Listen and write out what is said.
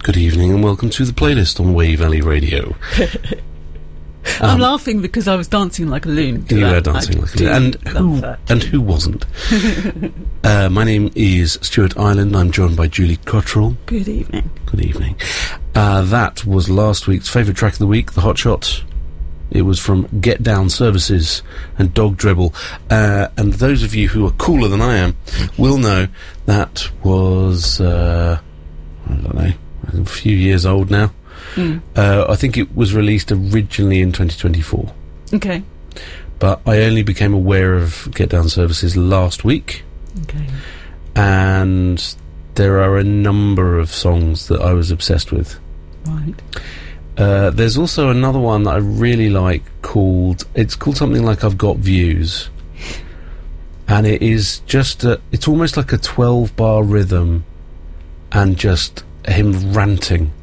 Good evening and welcome to the playlist on Wave Valley Radio. I'm laughing because I was dancing like a loon. You were dancing like a loon. And who wasn't? My name is Stuart Ireland. I'm joined by Julie Cottrell. Good evening. Good evening. That was last week's favourite track of the week, The Hot Shot. It was from Get Down Services and Dog Dribble. And those of you who are cooler than I am will know that was, I don't know, a few years old now. I think it was released originally in 2024. Okay. But I only became aware of Get Down Services last week. Okay. And there are a number of songs that I was obsessed with. Right. There's also another one that I really like it's called something like I've Got Views. And it is just it's almost like a 12-bar rhythm and just him ranting